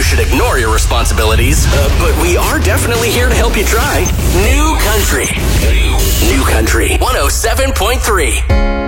should ignore your responsibilities, but we are definitely here to help you try. New Country. New Country 107.3.